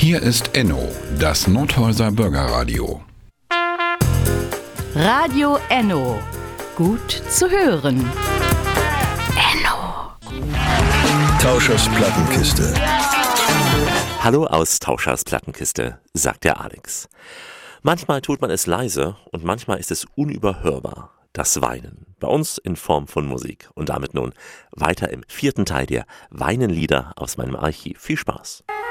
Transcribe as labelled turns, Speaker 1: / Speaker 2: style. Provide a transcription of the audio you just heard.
Speaker 1: Hier ist Enno, das Nordhäuser Bürgerradio.
Speaker 2: Radio Enno. Gut zu hören. Enno.
Speaker 3: Tauschers Plattenkiste.
Speaker 4: Hallo aus Tauschers Plattenkiste, sagt der Alex. Manchmal tut man es leise und manchmal ist es unüberhörbar. Das Weinen. Bei uns in Form von Musik. Und damit nun weiter im 4. Teil der Weinenlieder aus meinem Archiv. Viel Spaß.